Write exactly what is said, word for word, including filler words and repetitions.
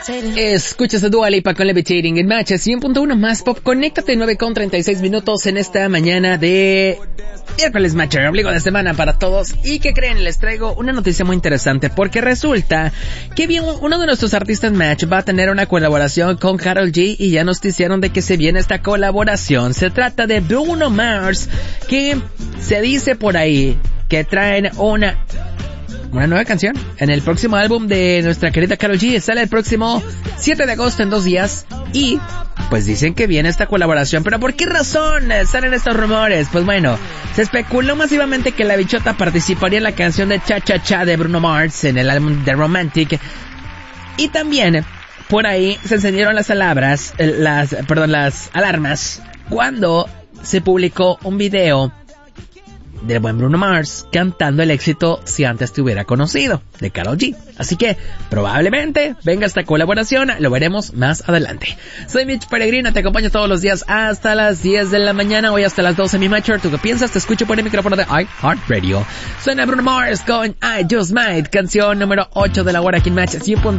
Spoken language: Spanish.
Escuchas a Dua Lipa con Levitating en Match cien punto uno más pop. Conéctate nueve con treinta y seis minutos en esta mañana de miércoles Matcher, ombligo de semana para todos. ¿Y qué creen? Les traigo una noticia muy interesante porque resulta que bien, uno de nuestros artistas Match va a tener una colaboración con Karol G y ya nos dicieron de que se viene esta colaboración. Se trata de Bruno Mars, que se dice por ahí que traen una una nueva canción en el próximo álbum de nuestra querida Karol G. Sale el próximo siete de agosto, en dos días, y pues dicen que viene esta colaboración. ¿Pero por qué razón salen estos rumores? Pues bueno, se especuló masivamente que la bichota participaría en la canción de Cha Cha Cha de Bruno Mars en el álbum de Romantic, y también por ahí se encendieron las alarmas, las, perdón, las alarmas cuando se publicó un video del buen Bruno Mars cantando el éxito Si Antes Te Hubiera Conocido de Karol G. Así que probablemente venga esta colaboración, lo veremos más adelante. Soy Mitch Peregrina, te acompaño todos los días hasta las diez de la mañana, hoy hasta las doce mi Matcher. ¿Tú qué piensas? Te escucho por el micrófono de iHeartRadio. Suena Bruno Mars con I Just Might, canción número ocho de la hora aquí en Match cien punto uno.